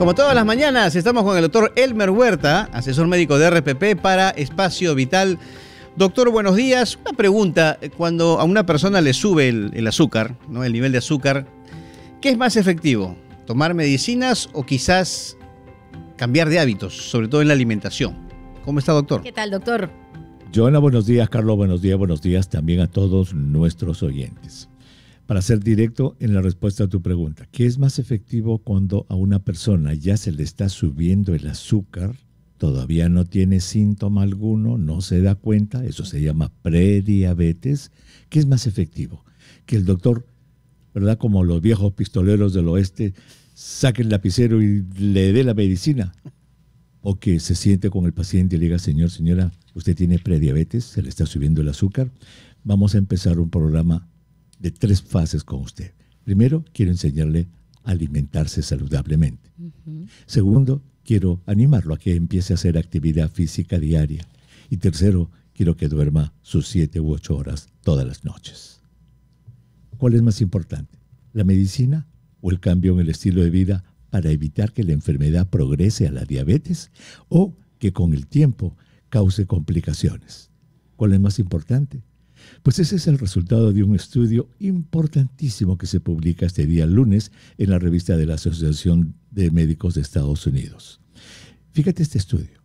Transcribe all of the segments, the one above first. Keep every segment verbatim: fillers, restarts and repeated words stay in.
como todas las mañanas, estamos con el doctor Elmer Huerta, asesor médico de R P P para Espacio Vital. Doctor, buenos días. Una pregunta, cuando a una persona le sube el, el azúcar, ¿no? El nivel de azúcar, ¿qué es más efectivo? ¿Tomar medicinas o quizás cambiar de hábitos, sobre todo en la alimentación? ¿Cómo está, doctor? ¿Qué tal, doctor? Joana, buenos días. Carlos, buenos días. Buenos días también a todos nuestros oyentes. Para ser directo en la respuesta a tu pregunta, ¿qué es más efectivo cuando a una persona ya se le está subiendo el azúcar, todavía no tiene síntoma alguno, no se da cuenta, eso se llama prediabetes? ¿Qué es más efectivo? Que el doctor, ¿verdad? Como los viejos pistoleros del oeste, saque el lapicero y le dé la medicina. O que se siente con el paciente y le diga, señor, señora, usted tiene prediabetes, se le está subiendo el azúcar. Vamos a empezar un programa de tres fases con usted. Primero, quiero enseñarle a alimentarse saludablemente. Uh-huh. Segundo, quiero animarlo a que empiece a hacer actividad física diaria. Y tercero, quiero que duerma sus siete u ocho horas todas las noches. ¿Cuál es más importante? ¿La medicina o el cambio en el estilo de vida para evitar que la enfermedad progrese a la diabetes o que con el tiempo cause complicaciones? ¿Cuál es más importante? Pues ese es el resultado de un estudio importantísimo que se publica este día lunes en la revista de la Asociación de Médicos de Estados Unidos. Fíjate este estudio.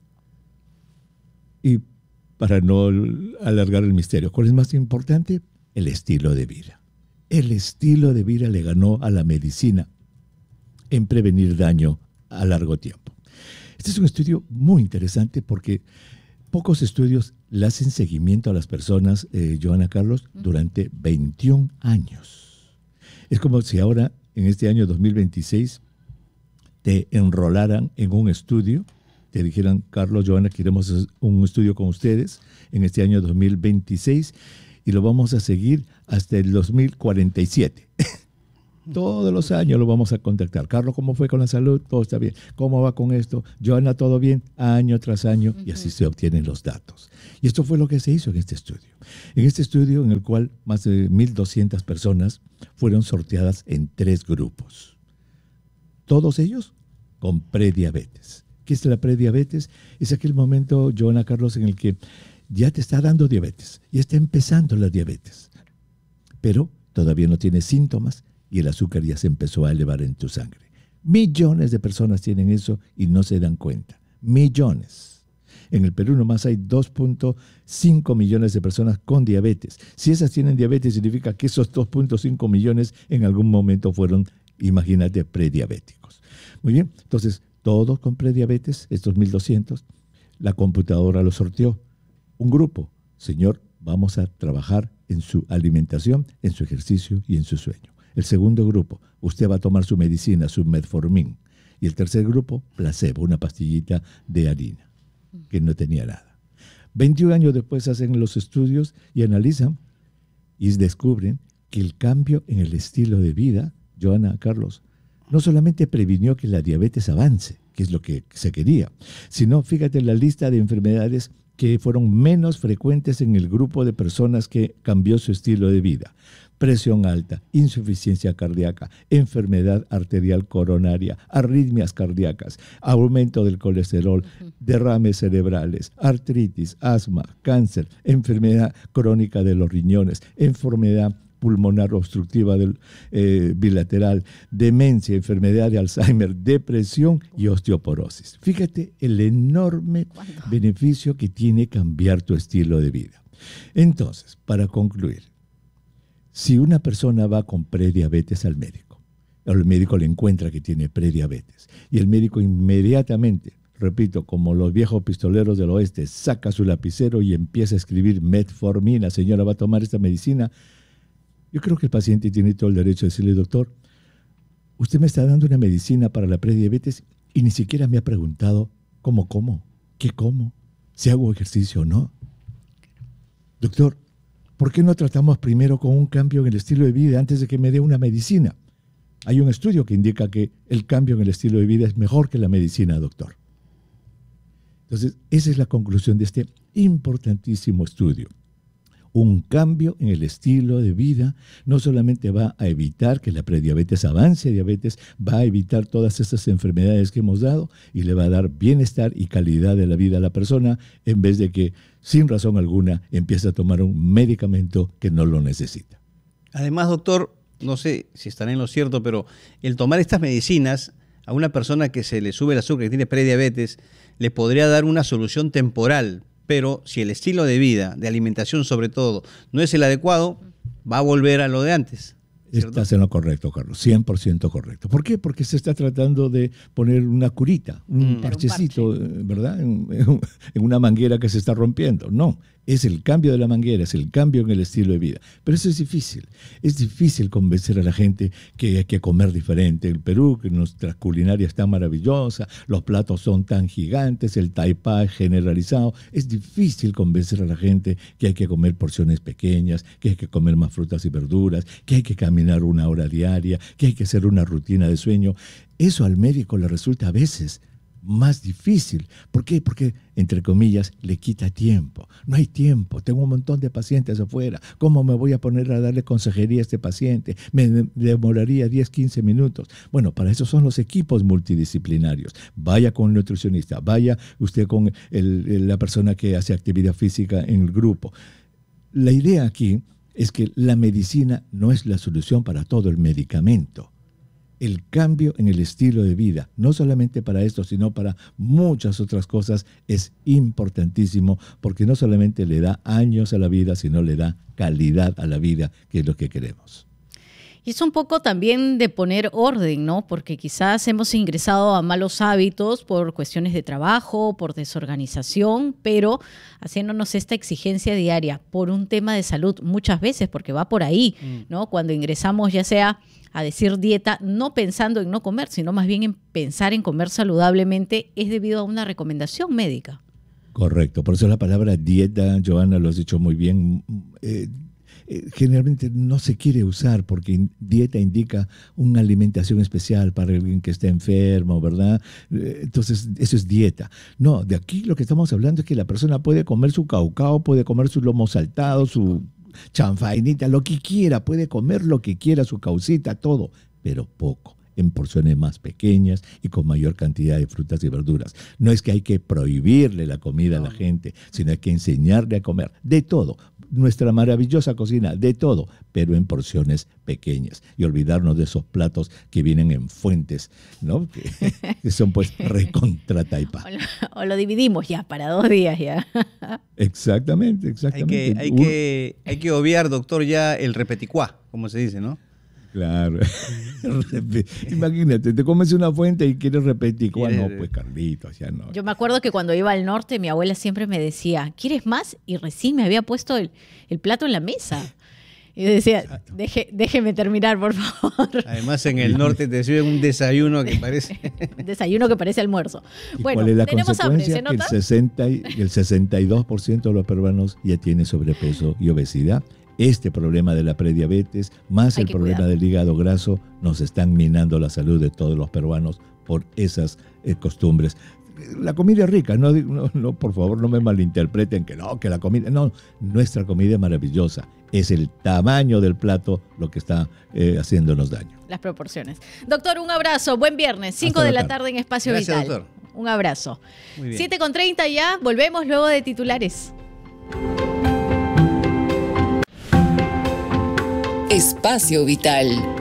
Y para no alargar el misterio, ¿cuál es más importante? El estilo de vida. El estilo de vida le ganó a la medicina en prevenir daño a largo tiempo. Este es un estudio muy interesante porque pocos estudios le hacen seguimiento a las personas, eh, Joana, Carlos, durante veintiún años. Es como si ahora, en este año dos mil veintiséis, te enrolaran en un estudio, te dijeran, Carlos, Joana, queremos hacer un estudio con ustedes en este año dos mil veintiséis y lo vamos a seguir hasta el dos mil cuarenta y siete. Todos los años lo vamos a contactar. Carlos, ¿cómo fue con la salud? Todo está bien. ¿Cómo va con esto? Joana, ¿todo bien? Año tras año, uh-huh. Y así se obtienen los datos. Y esto fue lo que se hizo en este estudio. En este estudio, en el cual más de mil doscientas personas fueron sorteadas en tres grupos. Todos ellos con prediabetes. ¿Qué es la prediabetes? Es aquel momento, Joana, Carlos, en el que ya te está dando diabetes. Ya está empezando la diabetes. Pero todavía no tienes síntomas. Y el azúcar ya se empezó a elevar en tu sangre. Millones de personas tienen eso y no se dan cuenta. Millones. En el Perú nomás hay dos punto cinco millones de personas con diabetes. Si esas tienen diabetes, significa que esos dos punto cinco millones en algún momento fueron, imagínate, prediabéticos. Muy bien, entonces, todos con prediabetes, estos mil doscientos, la computadora lo sorteó. Un grupo, señor, vamos a trabajar en su alimentación, en su ejercicio y en su sueño. El segundo grupo, usted va a tomar su medicina, su metformin. Y el tercer grupo, placebo, una pastillita de harina, que no tenía nada. veintiún años después hacen los estudios y analizan y descubren que el cambio en el estilo de vida, Joana, Carlos, no solamente previnió que la diabetes avance, que es lo que se quería, sino, fíjate, la lista de enfermedades que fueron menos frecuentes en el grupo de personas que cambió su estilo de vida. Presión alta, insuficiencia cardíaca, enfermedad arterial coronaria, arritmias cardíacas, aumento del colesterol, uh-huh. derrames cerebrales, artritis, asma, cáncer, enfermedad crónica de los riñones, enfermedad pulmonar obstructiva del, eh, bilateral, demencia, enfermedad de Alzheimer, depresión y osteoporosis. Fíjate el enorme ¿Cuándo? beneficio que tiene cambiar tu estilo de vida. Entonces, para concluir, si una persona va con prediabetes al médico, el médico le encuentra que tiene prediabetes y el médico inmediatamente, repito, como los viejos pistoleros del oeste, saca su lapicero y empieza a escribir metformina, señora, ¿va a tomar esta medicina? Yo creo que el paciente tiene todo el derecho de decirle, doctor, usted me está dando una medicina para la prediabetes y ni siquiera me ha preguntado cómo como, qué como, si hago ejercicio o no. Doctor, ¿por qué no tratamos primero con un cambio en el estilo de vida antes de que me dé una medicina? Hay un estudio que indica que el cambio en el estilo de vida es mejor que la medicina, doctor. Entonces, esa es la conclusión de este importantísimo estudio. Un cambio en el estilo de vida no solamente va a evitar que la prediabetes avance a diabetes, va a evitar todas estas enfermedades que hemos dado y le va a dar bienestar y calidad de la vida a la persona, en vez de que sin razón alguna empiece a tomar un medicamento que no lo necesita. Además, doctor, no sé si estará en lo cierto, pero el tomar estas medicinas a una persona que se le sube el azúcar, que tiene prediabetes, le podría dar una solución temporal. Pero si el estilo de vida, de alimentación sobre todo, no es el adecuado, va a volver a lo de antes, ¿cierto? Estás en lo correcto, Carlos, cien por ciento correcto. ¿Por qué? Porque se está tratando de poner una curita, un mm. parchecito, un parche. ¿verdad? En, en una manguera que se está rompiendo. No, es el cambio de la manguera, es el cambio en el estilo de vida. Pero eso es difícil. Es difícil convencer a la gente que hay que comer diferente. En Perú, que nuestra culinaria es tan maravillosa, los platos son tan gigantes, el taipei generalizado. Es difícil convencer a la gente que hay que comer porciones pequeñas, que hay que comer más frutas y verduras, que hay que caminar una hora diaria, que hay que hacer una rutina de sueño. Eso al médico le resulta a veces más difícil. ¿Por qué? Porque, entre comillas, le quita tiempo. No hay tiempo. Tengo un montón de pacientes afuera. ¿Cómo me voy a poner a darle consejería a este paciente? Me demoraría diez, quince minutos. Bueno, para eso son los equipos multidisciplinarios. Vaya con el nutricionista, vaya usted con el, el, la persona que hace actividad física en el grupo. La idea aquí es que la medicina no es la solución para todo el medicamento. El cambio en el estilo de vida, no solamente para esto, sino para muchas otras cosas, es importantísimo, porque no solamente le da años a la vida, sino le da calidad a la vida, que es lo que queremos. Y es un poco también de poner orden, ¿no? Porque quizás hemos ingresado a malos hábitos por cuestiones de trabajo, por desorganización, pero haciéndonos esta exigencia diaria por un tema de salud muchas veces, porque va por ahí, ¿no? Cuando ingresamos ya sea a decir dieta, no pensando en no comer, sino más bien en pensar en comer saludablemente, es debido a una recomendación médica. Correcto, por eso la palabra dieta, Joana, lo has dicho muy bien, eh, eh, generalmente no se quiere usar porque dieta indica una alimentación especial para alguien que está enfermo, ¿verdad? Eh, entonces, eso es dieta. No, de aquí lo que estamos hablando es que la persona puede comer su caucao, puede comer su lomo saltado, su chanfainita, lo que quiera, puede comer lo que quiera, su caucita, todo, pero poco, en porciones más pequeñas y con mayor cantidad de frutas y verduras. No es que hay que prohibirle la comida a la gente, sino hay que enseñarle a comer de todo. Nuestra maravillosa cocina, de todo, pero en porciones pequeñas. Y olvidarnos de esos platos que vienen en fuentes, ¿no? Que, que son pues recontra taipa. O, lo, o lo dividimos ya para dos días ya. Exactamente, exactamente. Hay que, hay que, hay que obviar, doctor, ya el repeticuá, como se dice, ¿no? Claro. Imagínate, te comes una fuente y quieres repetir. No, pues Carlitos, ya no. Yo me acuerdo que cuando iba al norte, mi abuela siempre me decía, ¿quieres más? Y recién me había puesto el, el plato en la mesa. Y yo decía, Deje, déjeme terminar, por favor. Además, en el norte te sirven un desayuno que parece... desayuno que parece almuerzo. ¿Y bueno, cuál es la tenemos consecuencia? hambre, ¿se nota? Que el, sesenta y, el sesenta y dos por ciento de los peruanos ya tiene sobrepeso y obesidad. Este problema de la prediabetes, más el problema cuidar. del hígado graso, nos están minando la salud de todos los peruanos por esas eh, costumbres. La comida es rica, no, no, no, por favor no me malinterpreten que no, que la comida, no, nuestra comida es maravillosa, es el tamaño del plato lo que está eh, haciéndonos daño. Las proporciones. Doctor, un abrazo, buen viernes, cinco de la tarde en Espacio Gracias, Vital. Doctor. Un abrazo. Muy bien. siete con treinta ya, volvemos luego de titulares. Espacio Vital.